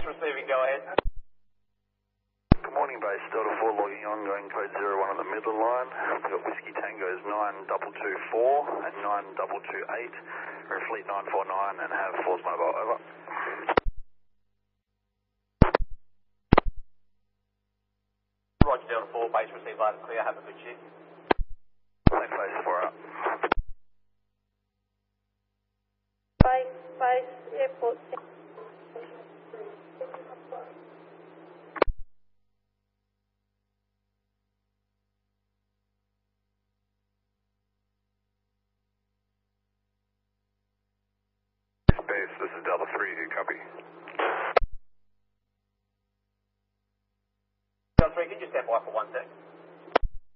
Receiving, go ahead. Good morning, base Delta 4 logging on, going code 01 on the middle line. We've got Whiskey Tango's 9224 and 9228. We're in Fleet 949 and have Force Mobile, over. Roger, Delta 4, base received loud and clear, have a good shift. Same base 4 out. Base, airport. Base, this is Delta 3, who copy? Delta 3, can you stand by for 1 sec?